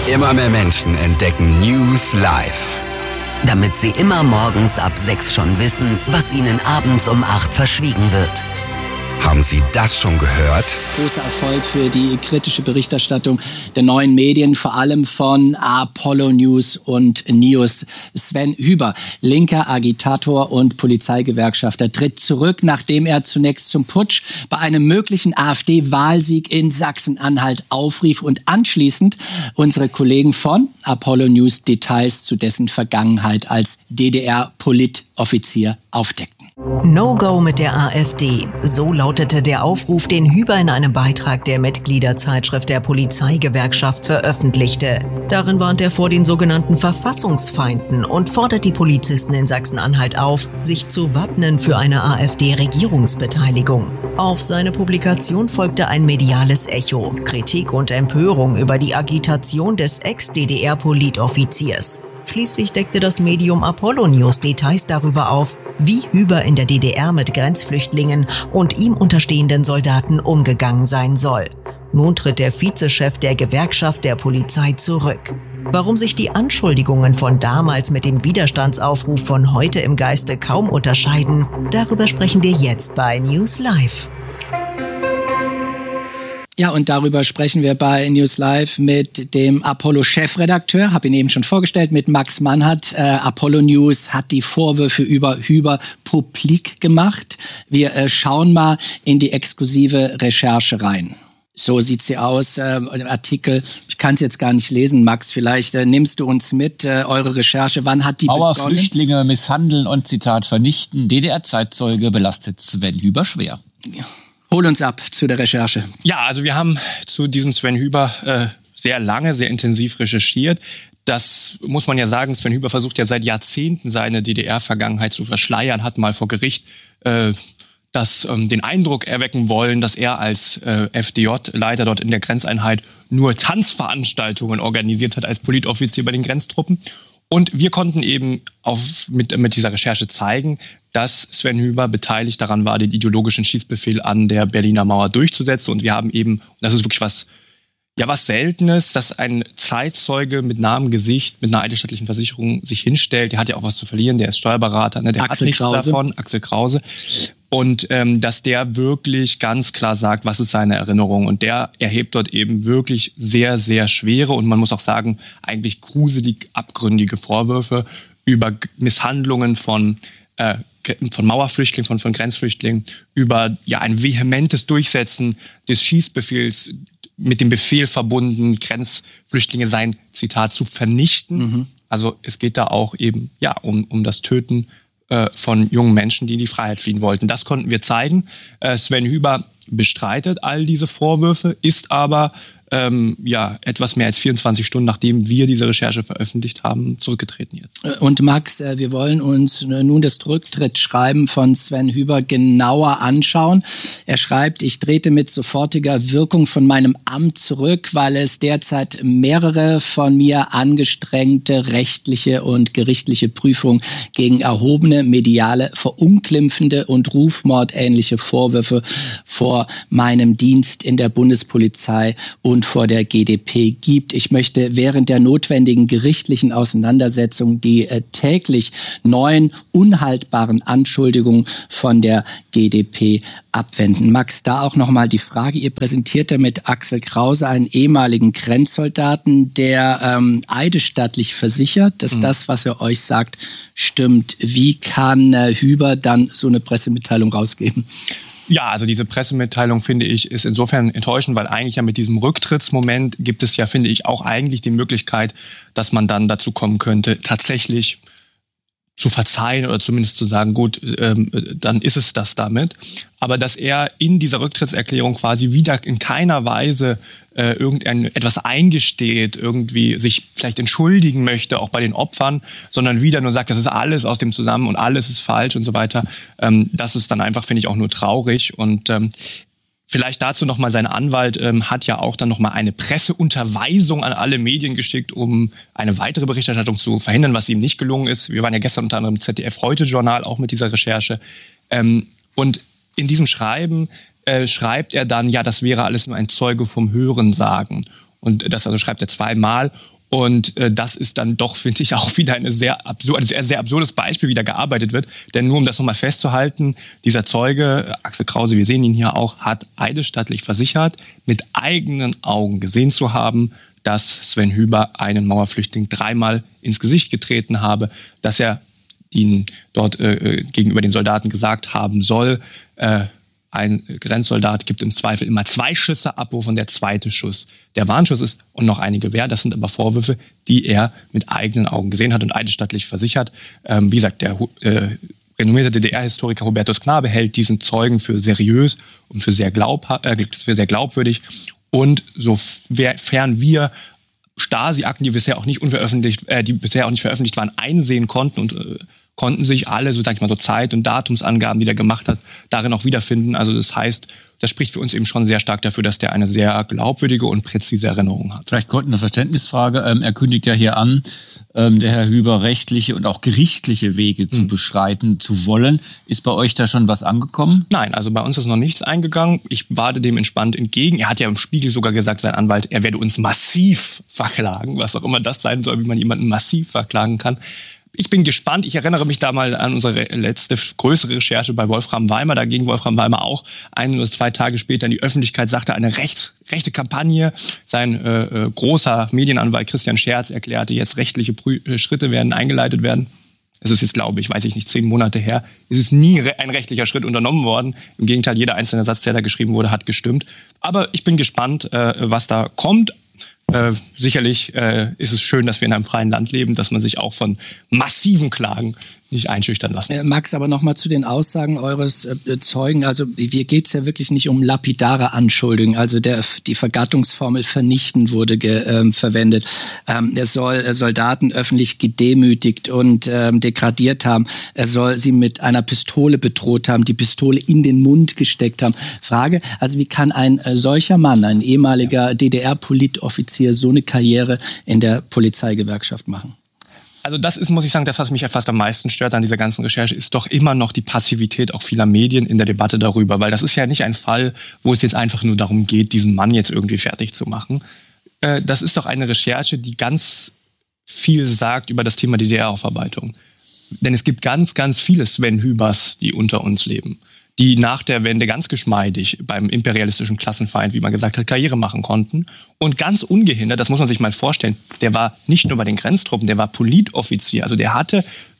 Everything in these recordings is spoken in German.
Immer mehr Menschen entdecken News Live. Damit sie immer morgens ab 6 schon wissen, was ihnen abends um 8 verschwiegen wird. Haben Sie das schon gehört? Großer Erfolg für die kritische Berichterstattung der neuen Medien, vor allem von Apollo News und News. Sven Hyber, linker Agitator und Polizeigewerkschafter, tritt zurück, nachdem er zunächst zum Putsch bei einem möglichen AfD-Wahlsieg in Sachsen-Anhalt aufrief und anschließend unsere Kollegen von Apollo News Details zu dessen Vergangenheit als DDR-Politoffizier aufdeckten. No-Go mit der AfD. So lautete der Aufruf, den Hyber in einem Beitrag der Mitgliederzeitschrift der Polizeigewerkschaft veröffentlichte. Darin warnt er vor den sogenannten Verfassungsfeinden und fordert die Polizisten in Sachsen-Anhalt auf, sich zu wappnen für eine AfD-Regierungsbeteiligung. Auf seine Publikation folgte ein mediales Echo, Kritik und Empörung über die Agitation des Ex-DDR-Politoffiziers. Schließlich deckte das Medium Apollo News Details darüber auf, wie Hyber in der DDR mit Grenzflüchtlingen und ihm unterstehenden Soldaten umgegangen sein soll. Nun tritt der Vizechef der Gewerkschaft der Polizei zurück. Warum sich die Anschuldigungen von damals mit dem Widerstandsaufruf von heute im Geiste kaum unterscheiden, darüber sprechen wir jetzt bei News Live. Ja, und darüber sprechen wir bei News Live mit dem Apollo-Chefredakteur, habe ihn eben schon vorgestellt, mit Max Mannhardt. Apollo News hat die Vorwürfe über Hyber publik gemacht. Wir schauen mal in die exklusive Recherche rein. So sieht sie aus, Artikel. Ich kann es jetzt gar nicht lesen. Max, vielleicht nimmst du uns mit, eure Recherche. Wann hat die begonnen? Mauerflüchtlinge misshandeln und, Zitat, vernichten. DDR-Zeitzeuge belastet Sven Hyber schwer. Ja. Hol uns ab zu der Recherche. Ja, also wir haben zu diesem Sven Hyber sehr lange, sehr intensiv recherchiert. Das muss man ja sagen, Sven Hyber versucht ja seit Jahrzehnten seine DDR-Vergangenheit zu verschleiern, hat mal vor Gericht den Eindruck erwecken wollen, dass er als FDJ-Leiter dort in der Grenzeinheit nur Tanzveranstaltungen organisiert hat als Politoffizier bei den Grenztruppen. Und wir konnten eben mit dieser Recherche zeigen, dass Sven Hyber beteiligt daran war, den ideologischen Schießbefehl an der Berliner Mauer durchzusetzen. Und wir haben eben, und das ist wirklich was Seltenes, dass ein Zeitzeuge mit Namen, Gesicht, mit einer eidesstattlichen Versicherung sich hinstellt. Der hat ja auch was zu verlieren, der ist Steuerberater, ne? Der hat nichts davon, Axel Krause. Und dass der wirklich ganz klar sagt, was ist seine Erinnerung. Und der erhebt dort eben wirklich sehr, sehr schwere und man muss auch sagen, eigentlich gruselig abgründige Vorwürfe über Misshandlungen von Mauerflüchtlingen, von Grenzflüchtlingen, über ein vehementes Durchsetzen des Schießbefehls, mit dem Befehl verbunden, Grenzflüchtlinge seien, Zitat, zu vernichten. Mhm. Also es geht da auch eben um das Töten von jungen Menschen, die in die Freiheit fliehen wollten. Das konnten wir zeigen. Sven Hyber bestreitet all diese Vorwürfe, ist aber etwas mehr als 24 Stunden, nachdem wir diese Recherche veröffentlicht haben, zurückgetreten jetzt. Und Max, wir wollen uns nun das Rücktrittsschreiben von Sven Hyber genauer anschauen. Er schreibt, ich trete mit sofortiger Wirkung von meinem Amt zurück, weil es derzeit mehrere von mir angestrengte rechtliche und gerichtliche Prüfungen gegen erhobene, mediale, verunglimpfende und rufmordähnliche Vorwürfe vor meinem Dienst in der Bundespolizei und vor der GdP gibt. Ich möchte während der notwendigen gerichtlichen Auseinandersetzung die täglich neuen, unhaltbaren Anschuldigungen von der GdP abwenden. Max, da auch nochmal die Frage, ihr präsentiert ja mit Axel Krause einen ehemaligen Grenzsoldaten, der eidesstattlich versichert, dass das, was er euch sagt, stimmt. Wie kann Hyber dann so eine Pressemitteilung rausgeben? Ja, also diese Pressemitteilung, finde ich, ist insofern enttäuschend, weil eigentlich ja mit diesem Rücktrittsmoment gibt es ja, finde ich, auch eigentlich die Möglichkeit, dass man dann dazu kommen könnte, tatsächlich zu verzeihen oder zumindest zu sagen, gut, dann ist es das damit. Aber dass er in dieser Rücktrittserklärung quasi wieder in keiner Weise etwas eingesteht, irgendwie sich vielleicht entschuldigen möchte, auch bei den Opfern, sondern wieder nur sagt, das ist alles aus dem Zusammen und alles ist falsch und so weiter. Das ist dann einfach, finde ich, auch nur traurig. Und vielleicht dazu nochmal, sein Anwalt hat ja auch dann nochmal eine Presseunterweisung an alle Medien geschickt, um eine weitere Berichterstattung zu verhindern, was ihm nicht gelungen ist. Wir waren ja gestern unter anderem im ZDF-Heute-Journal auch mit dieser Recherche. Und in diesem Schreiben schreibt er dann, ja, das wäre alles nur ein Zeuge vom Hörensagen. Und das also schreibt er zweimal. Und das ist dann doch, finde ich, auch wieder ein sehr absurdes Beispiel, wie da gearbeitet wird. Denn nur um das nochmal festzuhalten, dieser Zeuge, Axel Krause, wir sehen ihn hier auch, hat eidesstattlich versichert, mit eigenen Augen gesehen zu haben, dass Sven Hüber einen Mauerflüchtling 3-mal ins Gesicht getreten habe, dass er ihn dort gegenüber den Soldaten gesagt haben soll, ein Grenzsoldat gibt im Zweifel immer 2 Schüsse ab, wovon der 2. Schuss der Warnschuss ist und noch eine Gewehr. Das sind aber Vorwürfe, die er mit eigenen Augen gesehen hat und eidesstattlich versichert. Wie gesagt, der renommierte DDR-Historiker Hubertus Knabe hält diesen Zeugen für seriös und für sehr glaubwürdig. Und sofern wir Stasi-Akten, die bisher auch nicht veröffentlicht waren, einsehen konnten und konnten sich alle, so Zeit- und Datumsangaben, die der gemacht hat, darin auch wiederfinden. Also das heißt, das spricht für uns eben schon sehr stark dafür, dass der eine sehr glaubwürdige und präzise Erinnerung hat. Vielleicht kurz eine Verständnisfrage. Er kündigt ja hier an, der Herr Hüber rechtliche und auch gerichtliche Wege zu beschreiten zu wollen. Ist bei euch da schon was angekommen? Nein, also bei uns ist noch nichts eingegangen. Ich warte dem entspannt entgegen. Er hat ja im Spiegel sogar gesagt, sein Anwalt, er werde uns massiv verklagen, was auch immer das sein soll, wie man jemanden massiv verklagen kann. Ich bin gespannt. Ich erinnere mich da mal an unsere letzte größere Recherche bei Wolfram Weimer. Da ging Wolfram Weimer auch 1 oder 2 Tage später in die Öffentlichkeit, sagte eine rechte Kampagne. Sein großer Medienanwalt Christian Scherz erklärte, jetzt rechtliche Schritte werden eingeleitet werden. Es ist jetzt, glaube ich, 10 Monate her. Es ist nie ein rechtlicher Schritt unternommen worden. Im Gegenteil, jeder einzelne Satz, der da geschrieben wurde, hat gestimmt. Aber ich bin gespannt, was da kommt. Sicherlich ist es schön, dass wir in einem freien Land leben, dass man sich auch von massiven Klagen nicht einschüchtern lassen. Max, aber nochmal zu den Aussagen eures Zeugen. Also hier geht es ja wirklich nicht um lapidare Anschuldigungen. Also die Vergattungsformel vernichten wurde verwendet. Er soll Soldaten öffentlich gedemütigt und degradiert haben. Er soll sie mit einer Pistole bedroht haben, die Pistole in den Mund gesteckt haben. Frage, also wie kann ein solcher Mann, ein ehemaliger DDR-Politoffizier, so eine Karriere in der Polizeigewerkschaft machen? Also das ist, muss ich sagen, das, was mich ja fast am meisten stört an dieser ganzen Recherche, ist doch immer noch die Passivität auch vieler Medien in der Debatte darüber. Weil das ist ja nicht ein Fall, wo es jetzt einfach nur darum geht, diesen Mann jetzt irgendwie fertig zu machen. Das ist doch eine Recherche, die ganz viel sagt über das Thema DDR-Aufarbeitung. Denn es gibt ganz, ganz viele Sven Hübers, die unter uns leben, die nach der Wende ganz geschmeidig beim imperialistischen Klassenfeind, wie man gesagt hat, Karriere machen konnten. Und ganz ungehindert, das muss man sich mal vorstellen, der war nicht nur bei den Grenztruppen, der war Politoffizier. Also der hatte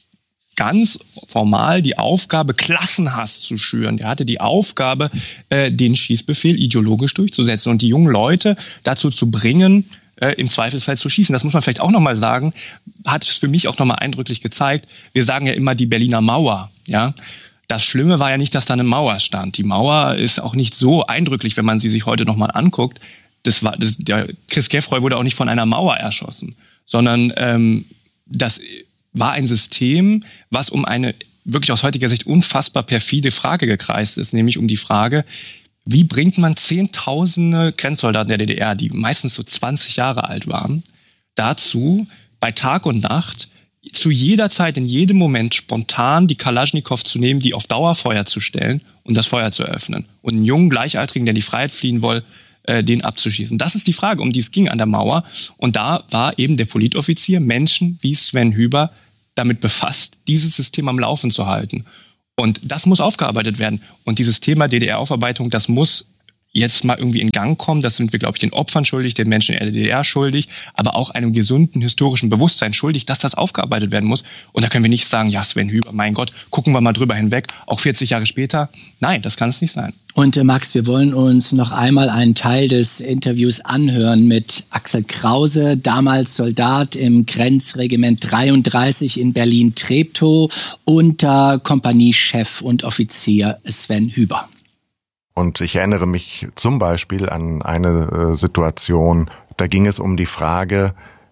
ganz formal die Aufgabe, Klassenhass zu schüren. Der hatte die Aufgabe, den Schießbefehl ideologisch durchzusetzen und die jungen Leute dazu zu bringen, im Zweifelsfall zu schießen. Das muss man vielleicht auch nochmal sagen, hat es für mich auch nochmal eindrücklich gezeigt. Wir sagen ja immer die Berliner Mauer, ja. Das Schlimme war ja nicht, dass da eine Mauer stand. Die Mauer ist auch nicht so eindrücklich, wenn man sie sich heute nochmal anguckt. Der Chris Geffroy wurde auch nicht von einer Mauer erschossen, sondern das war ein System, was um eine wirklich aus heutiger Sicht unfassbar perfide Frage gekreist ist, nämlich um die Frage, wie bringt man Zehntausende Grenzsoldaten der DDR, die meistens so 20 Jahre alt waren, dazu, bei Tag und Nacht zu jeder Zeit, in jedem Moment spontan die Kalaschnikow zu nehmen, die auf Dauerfeuer zu stellen und das Feuer zu eröffnen. Und einen jungen Gleichaltrigen, der in die Freiheit fliehen will, den abzuschießen. Das ist die Frage, um die es ging an der Mauer. Und da war eben der Politoffizier, Menschen wie Sven Hüber, damit befasst, dieses System am Laufen zu halten. Und das muss aufgearbeitet werden. Und dieses Thema DDR-Aufarbeitung, das muss jetzt mal irgendwie in Gang kommen. Das sind wir, glaube ich, den Opfern schuldig, den Menschen in der DDR schuldig, aber auch einem gesunden historischen Bewusstsein schuldig, dass das aufgearbeitet werden muss. Und da können wir nicht sagen, ja, Sven Hüber, mein Gott, gucken wir mal drüber hinweg, auch 40 Jahre später. Nein, das kann es nicht sein. Und Max, wir wollen uns noch einmal einen Teil des Interviews anhören mit Axel Krause, damals Soldat im Grenzregiment 33 in Berlin-Treptow, unter Kompaniechef und Offizier Sven Hüber. Und ich erinnere mich zum Beispiel an eine Situation, da ging es um die Frage,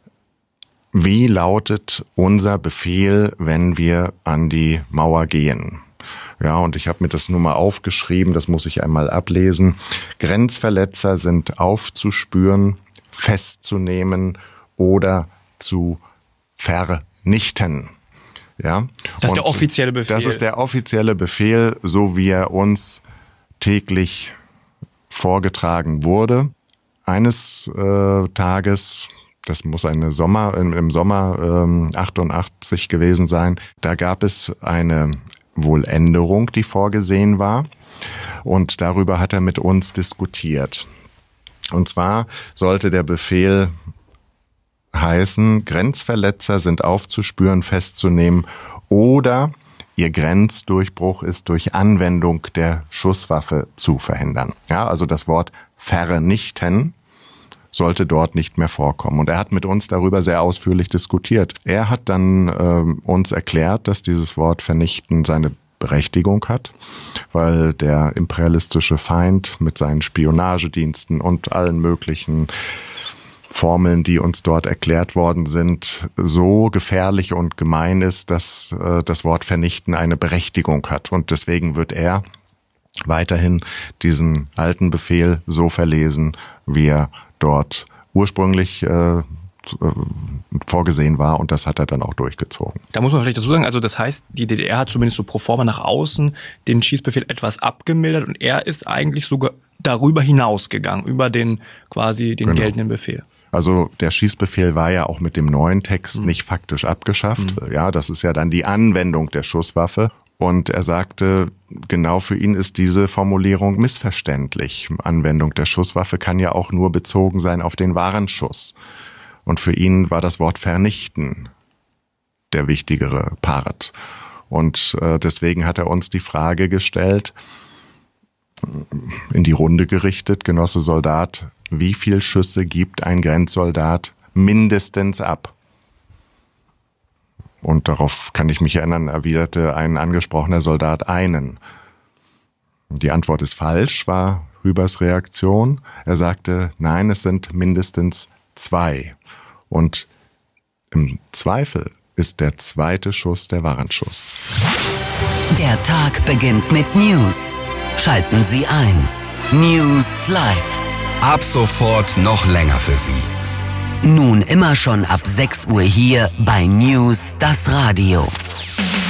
wie lautet unser Befehl, wenn wir an die Mauer gehen? Ja, und ich habe mir das nur mal aufgeschrieben, das muss ich einmal ablesen. Grenzverletzer sind aufzuspüren, festzunehmen oder zu vernichten. Ja. Das ist der offizielle Befehl. Das ist der offizielle Befehl, so wie er uns täglich vorgetragen wurde. Eines Tages, das muss im Sommer 88 gewesen sein. Da gab es eine Wohländerung, die vorgesehen war. Und darüber hat er mit uns diskutiert. Und zwar sollte der Befehl heißen, Grenzverletzer sind aufzuspüren, festzunehmen oder ihr Grenzdurchbruch ist durch Anwendung der Schusswaffe zu verhindern. Ja, also das Wort vernichten sollte dort nicht mehr vorkommen. Und er hat mit uns darüber sehr ausführlich diskutiert. Er hat dann uns erklärt, dass dieses Wort vernichten seine Berechtigung hat, weil der imperialistische Feind mit seinen Spionagediensten und allen möglichen Formeln, die uns dort erklärt worden sind, so gefährlich und gemein ist, dass das Wort vernichten eine Berechtigung hat. Und deswegen wird er weiterhin diesen alten Befehl so verlesen, wie er dort ursprünglich vorgesehen war, und das hat er dann auch durchgezogen. Da muss man vielleicht dazu sagen, also das heißt, die DDR hat zumindest so pro forma nach außen den Schießbefehl etwas abgemildert und er ist eigentlich sogar darüber hinausgegangen, über den geltenden Befehl. Also der Schießbefehl war ja auch mit dem neuen Text nicht faktisch abgeschafft. Ja, das ist ja dann die Anwendung der Schusswaffe. Und er sagte, genau für ihn ist diese Formulierung missverständlich. Anwendung der Schusswaffe kann ja auch nur bezogen sein auf den Warenschuss. Und für ihn war das Wort vernichten der wichtigere Part. Und deswegen hat er uns die Frage gestellt, in die Runde gerichtet, Genosse Soldat, wie viel Schüsse gibt ein Grenzsoldat mindestens ab? Und darauf kann ich mich erinnern, erwiderte ein angesprochener Soldat einen. Die Antwort ist falsch, war Hübers Reaktion. Er sagte, nein, es sind mindestens 2. Und im Zweifel ist der zweite Schuss der Warenschuss. Der Tag beginnt mit News. Schalten Sie ein. News Live. Ab sofort noch länger für Sie. Nun immer schon ab 6 Uhr hier bei News, das Radio.